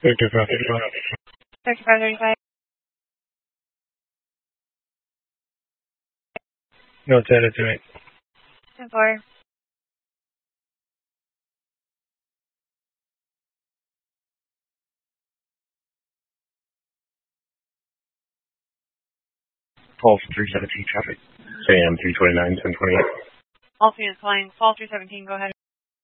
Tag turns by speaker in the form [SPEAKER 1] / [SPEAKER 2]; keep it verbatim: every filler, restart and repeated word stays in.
[SPEAKER 1] thirty-five thirty-five.
[SPEAKER 2] thirty-five thirty-five.
[SPEAKER 1] No, it's added to it.
[SPEAKER 2] ten four.
[SPEAKER 3] Pulse three seventeen traffic. Sam three twenty-nine, ten twenty-eight.
[SPEAKER 2] All students flying. Fall three seventeen, go ahead.